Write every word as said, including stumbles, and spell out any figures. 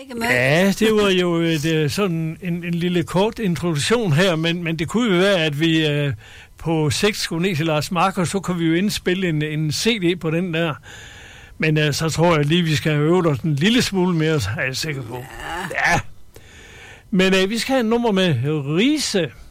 ikke med. Ja, det var jo et, sådan en, en lille kort introduktion her, men, men det kunne jo være, at vi øh, på seks skulle ned til Lars Markus, så kunne vi jo indspille en, en C D på den der. Men øh, så tror jeg lige, vi skal øve os en lille smule mere, er jeg sikker på. Ja. ja. Men øh, vi skal have et nummer med Riise.